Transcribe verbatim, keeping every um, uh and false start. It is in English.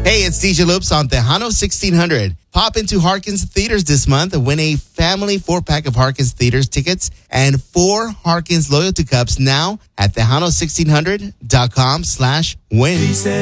Hey, it's D J Loops on Tejano sixteen hundred. Pop into Harkins Theaters this month and win a family four-pack of Harkins Theaters tickets and four Harkins Loyalty Cups now at Tejano sixteen hundred dot com slash win.